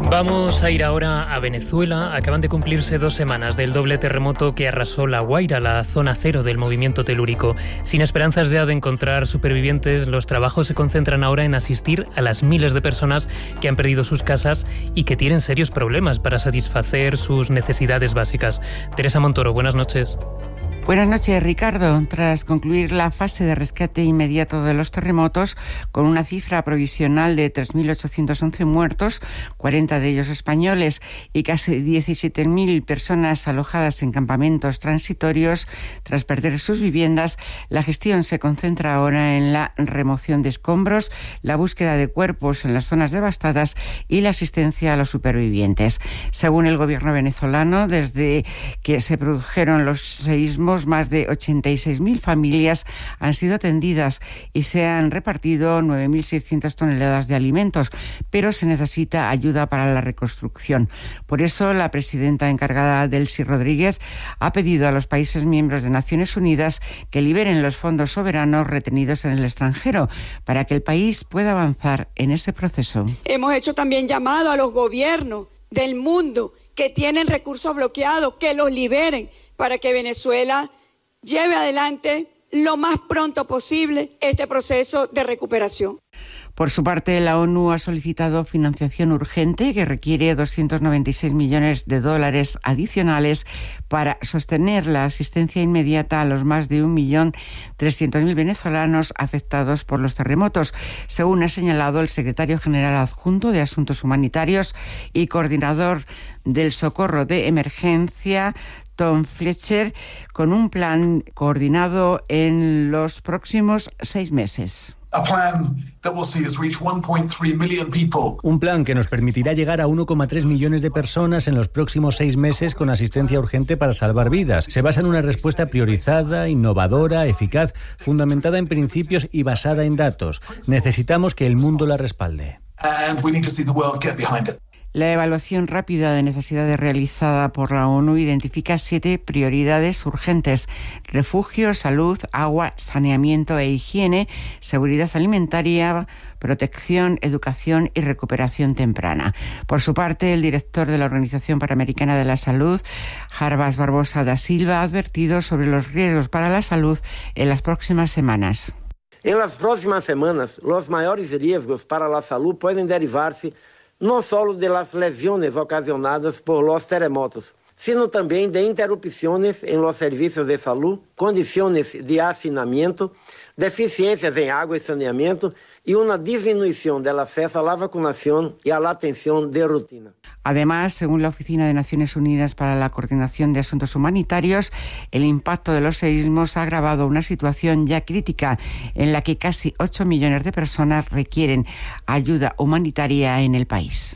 Vamos a ir ahora a Venezuela. Acaban de cumplirse 2 semanas del doble terremoto que arrasó La Guaira, la zona cero del movimiento telúrico. Sin esperanzas ya de encontrar supervivientes, los trabajos se concentran ahora en asistir a las miles de personas que han perdido sus casas y que tienen serios problemas para satisfacer sus necesidades básicas. Teresa Montoro, buenas noches. Buenas noches, Ricardo. Tras concluir la fase de rescate inmediato de los terremotos, con una cifra provisional de 3.811 muertos, 40 de ellos españoles, y casi 17.000 personas alojadas en campamentos transitorios tras perder sus viviendas, la gestión se concentra ahora en la remoción de escombros, la búsqueda de cuerpos en las zonas devastadas y la asistencia a los supervivientes. Según el gobierno venezolano, desde que se produjeron los seísmos, más de 86.000 familias han sido atendidas y se han repartido 9.600 toneladas de alimentos, pero se necesita ayuda para la reconstrucción. Por eso, la presidenta encargada, Delcy Rodríguez, ha pedido a los países miembros de Naciones Unidas que liberen los fondos soberanos retenidos en el extranjero para que el país pueda avanzar en ese proceso. Hemos hecho también llamado a los gobiernos del mundo que tienen recursos bloqueados, que los liberen, para que Venezuela lleve adelante lo más pronto posible este proceso de recuperación. Por su parte, la ONU ha solicitado financiación urgente que requiere $296 millones adicionales para sostener la asistencia inmediata a los más de 1.300.000 venezolanos afectados por los terremotos, según ha señalado el secretario general adjunto de Asuntos Humanitarios y coordinador del socorro de emergencia, Tom Fletcher, con un plan coordinado en los próximos 6 meses. Un plan que nos permitirá llegar a 1,3 millones de personas en los próximos 6 meses con asistencia urgente para salvar vidas. Se basa en una respuesta priorizada, innovadora, eficaz, fundamentada en principios y basada en datos. Necesitamos que el mundo la respalde. La evaluación rápida de necesidades realizada por la ONU identifica 7 prioridades urgentes: refugio, salud, agua, saneamiento e higiene, seguridad alimentaria, protección, educación y recuperación temprana. Por su parte, el director de la Organización Panamericana de la Salud, Jarbas Barbosa da Silva, ha advertido sobre los riesgos para la salud en las próximas semanas. En las próximas semanas, los mayores riesgos para la salud pueden derivarse no solo de las lesiones ocasionadas por los terremotos, sino también de interrupciones en los servicios de salud, condiciones de hacinamiento, deficiencias en agua y saneamiento y una disminución del acceso a la vacunación y a la atención de rutina. Además, según la Oficina de Naciones Unidas para la Coordinación de Asuntos Humanitarios, el impacto de los seísmos ha agravado una situación ya crítica en la que casi 8 millones de personas requieren ayuda humanitaria en el país.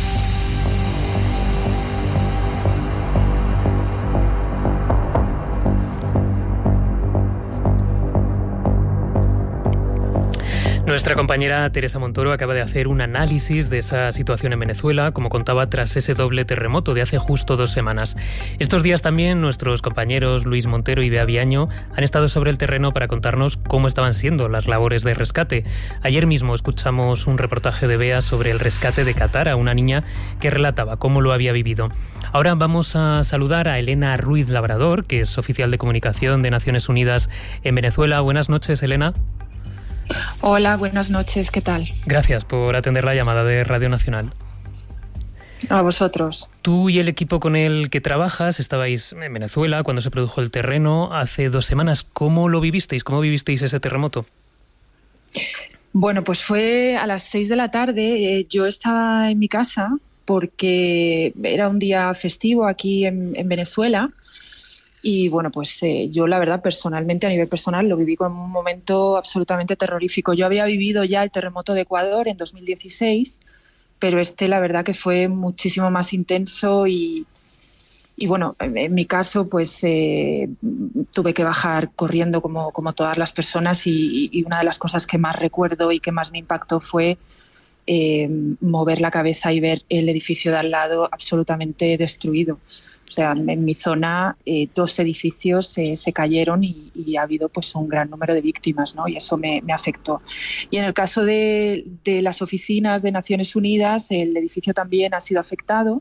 Nuestra compañera Teresa Montoro acaba de hacer un análisis de esa situación en Venezuela, como contaba, tras ese doble terremoto de hace justo 2 semanas. Estos días también nuestros compañeros Luis Montero y Bea Viaño han estado sobre el terreno para contarnos cómo estaban siendo las labores de rescate. Ayer mismo escuchamos un reportaje de Bea sobre el rescate de Katara, una niña que relataba cómo lo había vivido. Ahora vamos a saludar a Elena Ruiz Labrador, que es oficial de comunicación de Naciones Unidas en Venezuela. Buenas noches, Elena. Hola, buenas noches, ¿qué tal? Gracias por atender la llamada de Radio Nacional. A vosotros. Tú y el equipo con el que trabajas estabais en Venezuela cuando se produjo el terreno hace 2 semanas. ¿Cómo lo vivisteis? ¿Cómo vivisteis ese terremoto? Bueno, pues fue a las 6 de la tarde. Yo estaba en mi casa porque era un día festivo aquí en Venezuela. Y bueno, pues yo la verdad personalmente, a nivel personal, lo viví como un momento absolutamente terrorífico. Yo había vivido ya el terremoto de Ecuador en 2016, pero la verdad que fue muchísimo más intenso y bueno, en mi caso pues tuve que bajar corriendo como todas las personas y una de las cosas que más recuerdo y que más me impactó fue mover la cabeza y ver el edificio de al lado absolutamente destruido. O sea, en mi zona 2 edificios se cayeron y ha habido pues un gran número de víctimas, ¿no? Y eso me afectó. Y en el caso de las oficinas de Naciones Unidas, el edificio también ha sido afectado.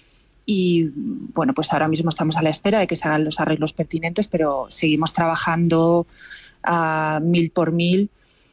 Y bueno, pues ahora mismo estamos a la espera de que se hagan los arreglos pertinentes, pero seguimos trabajando a 1000 por 1000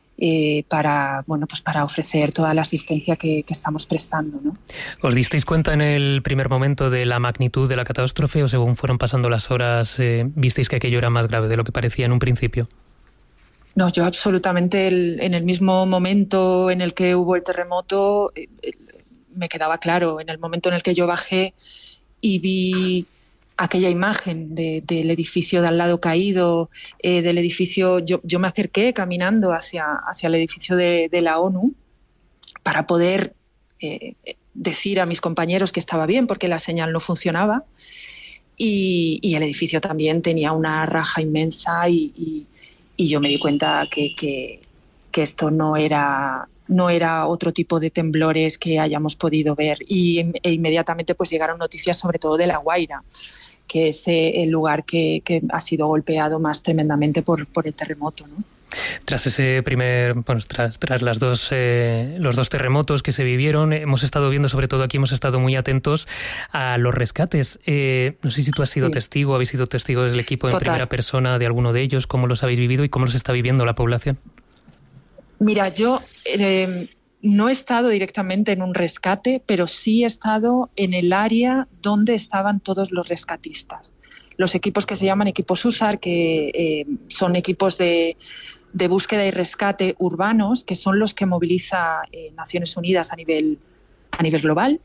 para ofrecer toda la asistencia que estamos prestando, ¿no? ¿Os disteis cuenta en el primer momento de la magnitud de la catástrofe o según fueron pasando las horas visteis que aquello era más grave de lo que parecía en un principio? No, yo absolutamente en el mismo momento en el que hubo el terremoto me quedaba claro. En el momento en el que yo bajé y vi aquella imagen del edificio de al lado caído, del edificio, yo me acerqué caminando hacia el edificio de la ONU para poder decir a mis compañeros que estaba bien porque la señal no funcionaba y el edificio también tenía una raja inmensa y yo me di cuenta que esto no era otro tipo de temblores que hayamos podido ver e inmediatamente pues llegaron noticias sobre todo de La Guaira, que es el lugar que ha sido golpeado más tremendamente por el terremoto, ¿no? Tras ese tras los dos terremotos que se vivieron, hemos estado viendo, sobre todo aquí, hemos estado muy atentos a los rescates. No sé si tú has sido testigo, habéis sido testigos del equipo en primera persona de alguno de ellos, cómo los habéis vivido y cómo los está viviendo la población. Mira, yo no he estado directamente en un rescate, pero sí he estado en el área donde estaban todos los rescatistas. Los equipos que se llaman equipos USAR, que son equipos de búsqueda y rescate urbanos, que son los que moviliza Naciones Unidas a nivel global.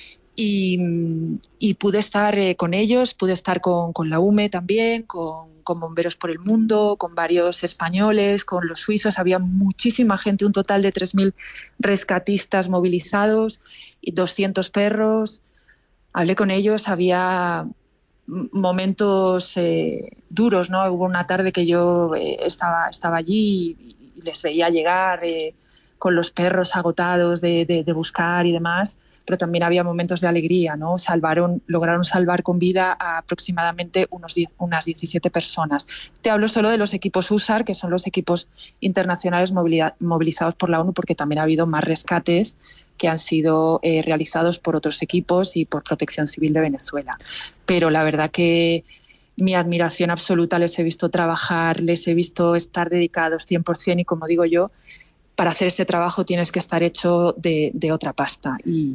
Y pude estar con ellos, pude estar con la UME también, con Bomberos por el Mundo, con varios españoles, con los suizos. Había muchísima gente, un total de 3.000 rescatistas movilizados y 200 perros. Hablé con ellos, había momentos duros, ¿no? Hubo una tarde que yo estaba allí y les veía llegar con los perros agotados de buscar y demás, pero también había momentos de alegría, ¿no? Lograron salvar con vida a aproximadamente unas 17 personas. Te hablo solo de los equipos USAR, que son los equipos internacionales movilizados por la ONU, porque también ha habido más rescates que han sido realizados por otros equipos y por Protección Civil de Venezuela. Pero la verdad que mi admiración absoluta, les he visto trabajar, les he visto estar dedicados 100% y, como digo yo, para hacer este trabajo tienes que estar hecho de otra pasta.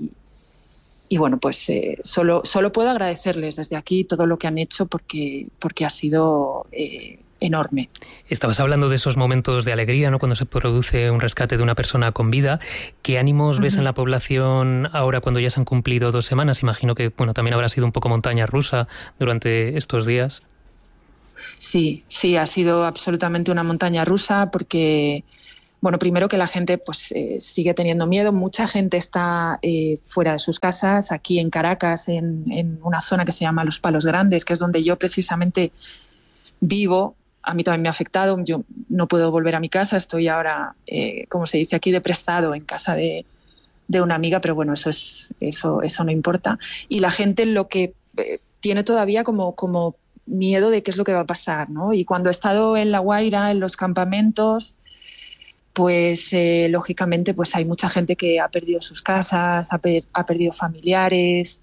Y bueno, pues solo puedo agradecerles desde aquí todo lo que han hecho porque ha sido enorme. Estabas hablando de esos momentos de alegría, ¿no? Cuando se produce un rescate de una persona con vida. ¿Qué ánimos ves en la población ahora cuando ya se han cumplido 2 semanas? Imagino que también habrá sido un poco montaña rusa durante estos días. Sí, ha sido absolutamente una montaña rusa porque... Bueno, primero que la gente sigue teniendo miedo. Mucha gente está fuera de sus casas. Aquí en Caracas, en una zona que se llama Los Palos Grandes, que es donde yo precisamente vivo. A mí también me ha afectado. Yo no puedo volver a mi casa. Estoy ahora, como se dice aquí, de prestado en casa de una amiga, pero bueno, eso no importa. Y la gente lo que tiene todavía como miedo de qué es lo que va a pasar, ¿no? Y cuando he estado en La Guaira, en los campamentos, pues lógicamente pues hay mucha gente que ha perdido sus casas, ha perdido familiares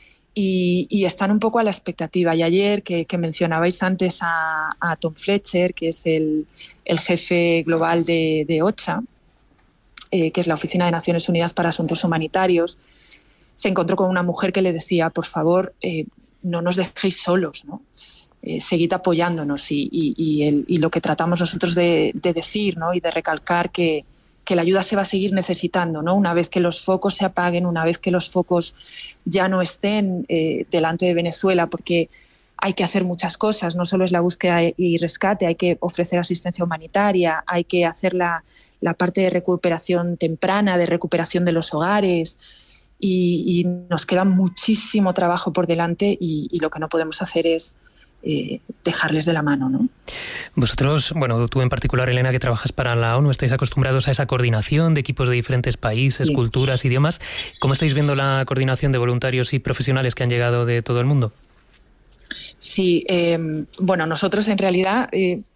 y están un poco a la expectativa. Y ayer que mencionabais antes a Tom Fletcher, que es el jefe global de OCHA, que es la Oficina de Naciones Unidas para Asuntos Humanitarios, se encontró con una mujer que le decía, por favor, no nos dejéis solos, ¿no? Seguid apoyándonos y lo que tratamos nosotros de decir, ¿no? Y de recalcar que la ayuda se va a seguir necesitando, ¿no? Una vez que los focos se apaguen, una vez que los focos ya no estén delante de Venezuela, porque hay que hacer muchas cosas, no solo es la búsqueda y rescate, hay que ofrecer asistencia humanitaria, hay que hacer la parte de recuperación temprana, de recuperación de los hogares y nos queda muchísimo trabajo por delante y lo que no podemos hacer es dejarles de la mano, ¿no? Vosotros, bueno, tú en particular, Elena, que trabajas para la ONU, estáis acostumbrados a esa coordinación de equipos de diferentes países, culturas, idiomas. ¿Cómo estáis viendo la coordinación de voluntarios y profesionales que han llegado de todo el mundo? Sí, bueno, nosotros en realidad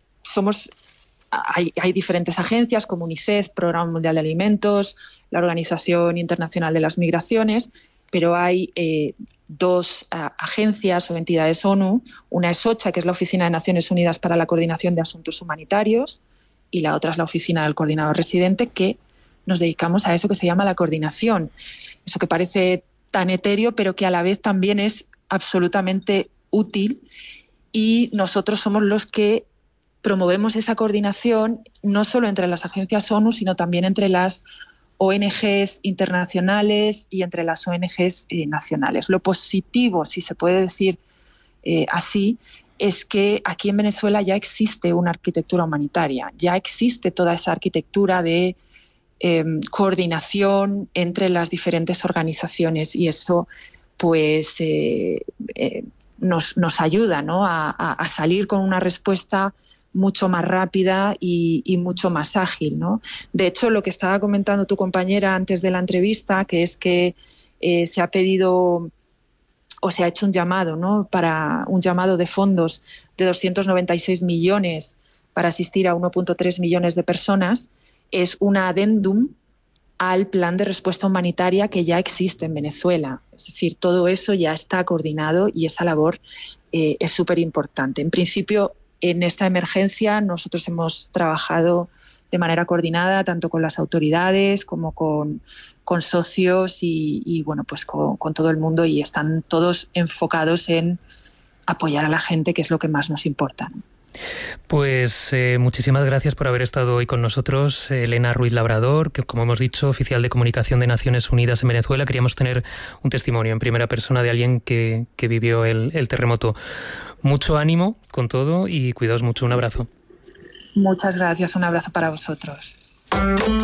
hay diferentes agencias como UNICEF, Programa Mundial de Alimentos, la Organización Internacional de las Migraciones, pero hay dos agencias o entidades ONU. Una es OCHA, que es la Oficina de Naciones Unidas para la Coordinación de Asuntos Humanitarios, y la otra es la Oficina del Coordinador Residente, que nos dedicamos a eso que se llama la coordinación. Eso que parece tan etéreo, pero que a la vez también es absolutamente útil, y nosotros somos los que promovemos esa coordinación no solo entre las agencias ONU, sino también entre las ONGs internacionales y entre las ONGs nacionales. Lo positivo, si se puede decir así, es que aquí en Venezuela ya existe una arquitectura humanitaria, ya existe toda esa arquitectura de coordinación entre las diferentes organizaciones, y eso pues nos ayuda, ¿no?, a salir con una respuesta mucho más rápida y mucho más ágil, ¿no? De hecho, lo que estaba comentando tu compañera antes de la entrevista, que es que se ha pedido o se ha hecho un llamado, ¿no?, para un llamado de fondos de 296 millones para asistir a 1.3 millones de personas, es un adendum al plan de respuesta humanitaria que ya existe en Venezuela. Es decir, todo eso ya está coordinado y esa labor es súper importante. En principio, en esta emergencia nosotros hemos trabajado de manera coordinada tanto con las autoridades como con socios y bueno, pues con todo el mundo, y están todos enfocados en apoyar a la gente, que es lo que más nos importa. Pues muchísimas gracias por haber estado hoy con nosotros, Elena Ruiz Labrador, que, como hemos dicho, oficial de comunicación de Naciones Unidas en Venezuela. Queríamos tener un testimonio en primera persona de alguien que vivió el terremoto. Mucho ánimo con todo y cuidaos mucho. Un abrazo. Muchas gracias. Un abrazo para vosotros.